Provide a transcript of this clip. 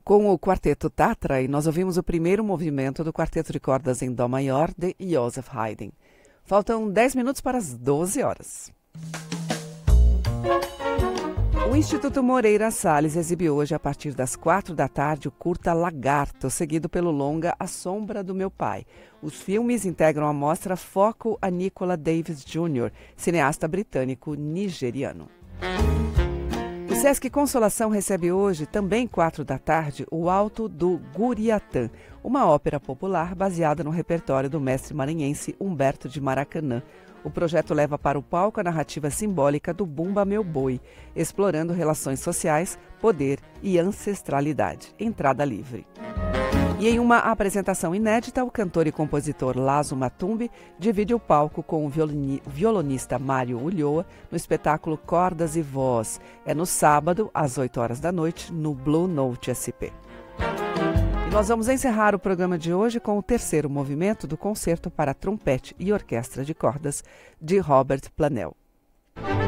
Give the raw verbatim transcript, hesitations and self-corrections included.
com o Quarteto Tatra, e nós ouvimos o primeiro movimento do Quarteto de Cordas em Dó Maior de Joseph Haydn. Faltam dez minutos para as doze horas. O Instituto Moreira Salles exibe hoje, a partir das quatro da tarde, o curta Lagarto, seguido pelo longa A Sombra do Meu Pai. Os filmes integram a mostra Foco a Nicola Davis Júnior, cineasta britânico-nigeriano. O Sesc Consolação recebe hoje, também quatro da tarde, o Alto do Guriatã, uma ópera popular baseada no repertório do mestre maranhense Humberto de Maracanã. O projeto leva para o palco a narrativa simbólica do Bumba Meu Boi, explorando relações sociais, poder e ancestralidade. Entrada livre. E em uma apresentação inédita, o cantor e compositor Lazo Matumbi divide o palco com o violini- violonista Mário Ulloa no espetáculo Cordas e Voz. É no sábado, às oito horas da noite, no Blue Note S P. E nós vamos encerrar o programa de hoje com o terceiro movimento do Concerto para Trompete e Orquestra de Cordas, de Robert Planel.